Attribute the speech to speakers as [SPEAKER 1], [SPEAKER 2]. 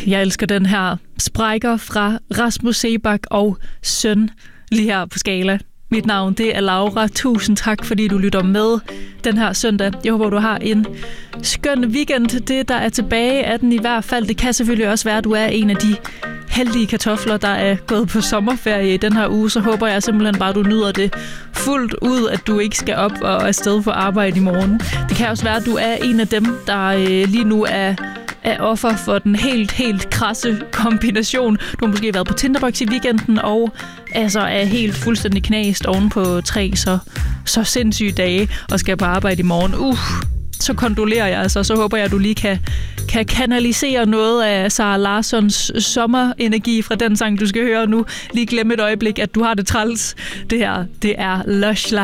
[SPEAKER 1] Jeg elsker den her sprækker fra Rasmus Seebach og søn lige her på Skala. Mit navn, det er Laura. Tusind tak, fordi du lytter med den her søndag. Jeg håber, du har en skøn weekend. Det, der er tilbage af den i hvert fald. Det kan selvfølgelig også være, at du er en af de heldige kartofler, der er gået på sommerferie i den her uge. Så håber jeg simpelthen bare, at du nyder det fuldt ud, at du ikke skal op og afsted på arbejde i morgen. Det kan også være, at du er en af dem, der lige nu er offer for den helt krasse kombination. Du har måske været på Tinderbox i weekenden, og altså er helt fuldstændig knast oven på 3 så sindssyge dage, og skal på arbejde i morgen. Så kondolerer jeg altså, så håber jeg, at du lige kan kanalisere noget af Sara Larssons sommerenergi fra den sang, du skal høre nu. Lige glemme et øjeblik, at du har det træls. Det her, det er Lush Life.